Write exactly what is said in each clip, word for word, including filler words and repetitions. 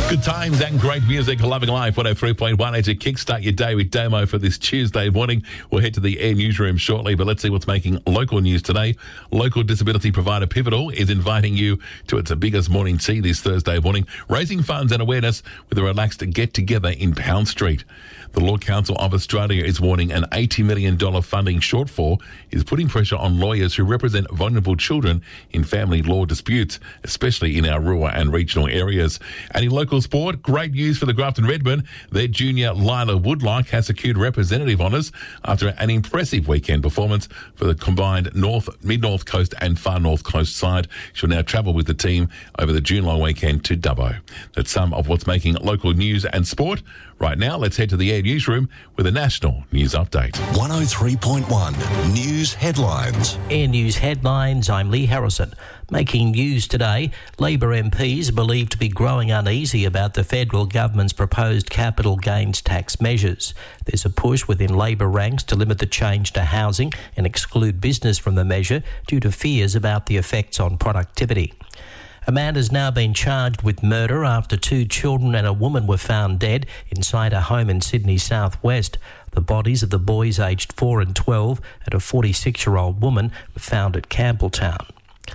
Good times and great music, Loving Life, one oh three point one. As you kickstart your day with Damo for this Tuesday morning, we'll head to the Air Newsroom shortly, but let's see what's making local news today. Local disability provider Pivotal is inviting you to its biggest morning tea this Thursday morning, raising funds and awareness with a relaxed get-together in Pound Street. The Law Council of Australia is warning an eighty million dollars funding shortfall is putting pressure on lawyers who represent vulnerable children in family law disputes, especially in our rural and regional areas. And in local sport, great news for the Grafton Redmen. Their junior Lila Woodlock has secured representative honours after an impressive weekend performance for the combined North, Mid-North Coast and Far North Coast side. She'll now travel with the team over the June-long weekend to Dubbo. That's some of what's making local news and sport. Right now, let's head to the Air Newsroom with a national news update. one oh three point one News Headlines. Air News Headlines, I'm Lee Harrison. Making news today, Labor M Ps are believed to be growing uneasy about the federal government's proposed capital gains tax measures. There's a push within Labor ranks to limit the change to housing and exclude business from the measure due to fears about the effects on productivity. A man has now been charged with murder after two children and a woman were found dead inside a home in Sydney southwest. The bodies of the boys aged four and twelve and a forty-six-year-old woman were found at Campbelltown.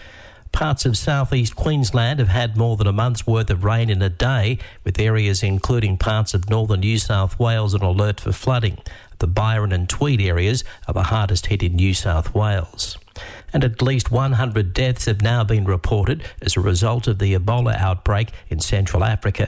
Parts of southeast Queensland have had more than a month's worth of rain in a day, with areas including parts of northern New South Wales on alert for flooding. The Byron and Tweed areas are the hardest hit in New South Wales. And at least one hundred deaths have now been reported as a result of the Ebola outbreak in Central Africa.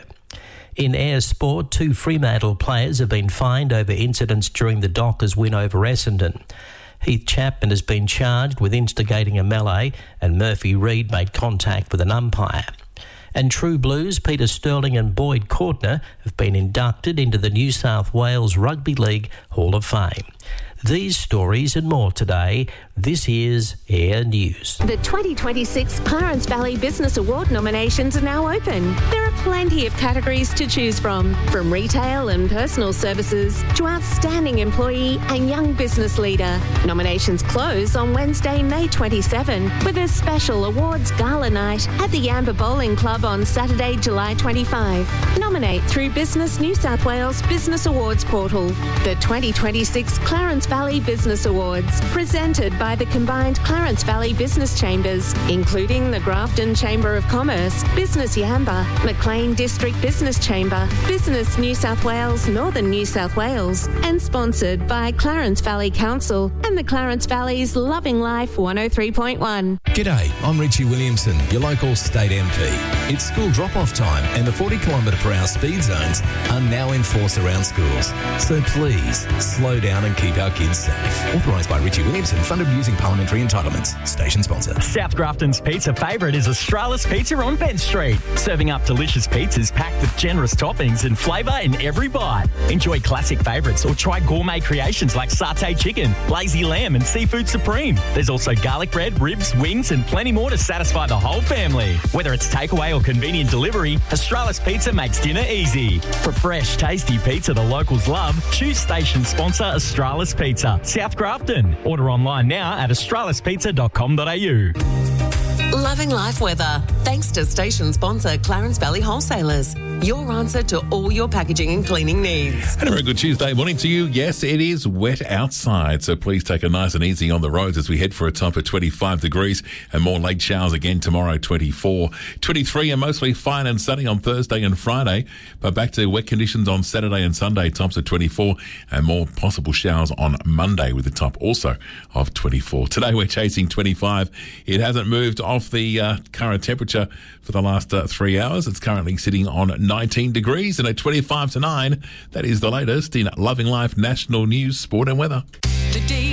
In air sport, two Fremantle players have been fined over incidents during the Dockers win over Essendon. Heath Chapman has been charged with instigating a melee, and Murphy Reid made contact with an umpire. And True Blues, Peter Sterling and Boyd Courtner have been inducted into the New South Wales Rugby League Hall of Fame. These stories and more today. This is Air News. The twenty twenty-six Clarence Valley Business Award nominations are now open. There are plenty of categories to choose from, from retail and personal services to outstanding employee and young business leader. Nominations close on Wednesday, May twenty-seventh, with a special awards gala night at the Amber Bowling Club on Saturday, July twenty-fifth. Nominate through Business New South Wales Business Awards portal. The twenty twenty-six Clarence Valley Business Awards, presented by the combined Clarence Valley Business Chambers, including the Grafton Chamber of Commerce, Business Yamba, Maclean District Business Chamber, Business New South Wales, Northern New South Wales, and sponsored by Clarence Valley Council and the Clarence Valley's Loving Life one oh three point one. G'day, I'm Richie Williamson, your local state M P. It's school drop-off time and the forty kilometre per hour speed zones are now in force around schools. So please, slow down and keep our kids safe. Authorised by Richie Williamson, funded using parliamentary entitlements. Station sponsor. South Grafton's pizza favourite is Australis Pizza on Bent Street. Serving up delicious pizzas packed with generous toppings and flavour in every bite. Enjoy classic favourites or try gourmet creations like satay chicken, lazy lamb and seafood supreme. There's also garlic bread, ribs, wings and plenty more to satisfy the whole family. Whether it's takeaway or convenient delivery, Australis Pizza makes dinner easy. For fresh, tasty pizza the locals love, choose station sponsor Australis Pizza, South Grafton. Order online now at australis pizza dot com dot a u. Loving Life weather. Thanks to station sponsor Clarence Valley Wholesalers. Your answer to all your packaging and cleaning needs. And a very good Tuesday morning to you. Yes, it is wet outside, so please take it nice and easy on the roads as we head for a top of twenty-five degrees and more late showers again tomorrow, twenty-four. twenty-three and mostly fine and sunny on Thursday and Friday, but back to wet conditions on Saturday and Sunday, tops of twenty-four and more possible showers on Monday with the top also of twenty-four. Today we're chasing twenty-five. It hasn't moved off the uh, current temperature for the last uh, three hours. It's currently sitting on nineteen degrees and at twenty-five to nine. That is the latest in Loving Life National News, Sport and Weather. The D